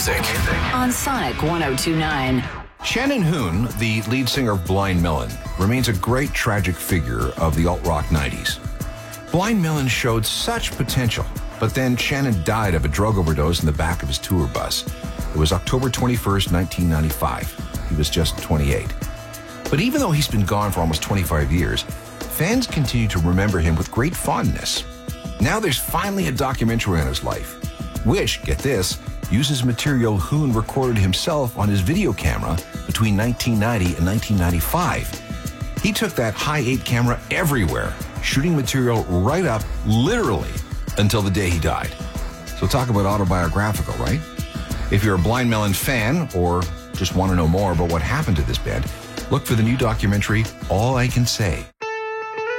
music on Sonic 102.9. Shannon Hoon, the lead singer of Blind Melon, remains a great tragic figure of the alt-rock 90s. Blind Melon showed such potential, but then Shannon died of a drug overdose in the back of his tour bus. It was October 21st, 1995. He was just 28. But even though he's been gone for almost 25 years, fans continue to remember him with great fondness. Now there's finally a documentary on his life, which, get this, uses material Hoon recorded himself on his video camera between 1990 and 1995. He took that Hi8 camera everywhere, shooting material right up, literally, until the day he died. So talk about autobiographical, right? If you're a Blind Melon fan or just want to know more about what happened to this band, look for the new documentary, All I Can Say.